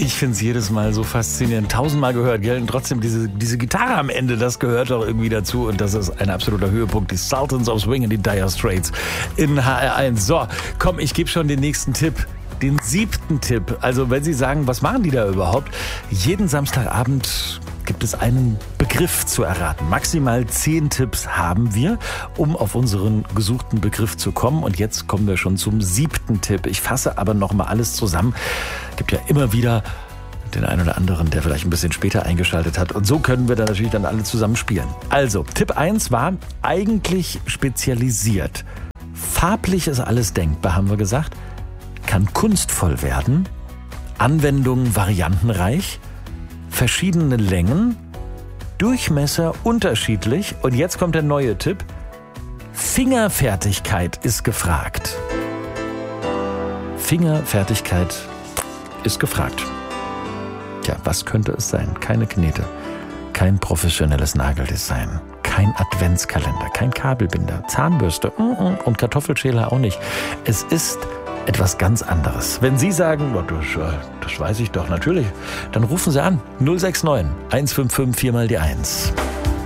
Ich finde es jedes Mal so faszinierend. 1000-mal gehört, gell? Und trotzdem diese Gitarre am Ende, das gehört doch irgendwie dazu. Und das ist ein absoluter Höhepunkt. Die Sultans of Swing und die Dire Straits in HR1. So, komm, ich gebe schon den nächsten Tipp. Den 7. Tipp. Also wenn Sie sagen, was machen die da überhaupt? Jeden Samstagabend gibt es einen Begriff zu erraten. Maximal 10 Tipps haben wir, um auf unseren gesuchten Begriff zu kommen. Und jetzt kommen wir schon zum 7. Tipp. Ich fasse aber noch mal alles zusammen. Gibt ja immer wieder den einen oder anderen, der vielleicht ein bisschen später eingeschaltet hat. Und so können wir dann natürlich dann alle zusammen spielen. Also, Tipp 1 war eigentlich spezialisiert. Farblich ist alles denkbar, haben wir gesagt. Kann kunstvoll werden. Anwendung variantenreich. Verschiedene Längen. Durchmesser unterschiedlich. Und jetzt kommt der neue Tipp. Fingerfertigkeit ist gefragt. Fingerfertigkeit ist gefragt. Tja, was könnte es sein? Keine Knete, kein professionelles Nageldesign, kein Adventskalender, kein Kabelbinder, Zahnbürste und Kartoffelschäler auch nicht. Es ist etwas ganz anderes. Wenn Sie sagen, das weiß ich doch natürlich, dann rufen Sie an 069 155 4 mal die 1.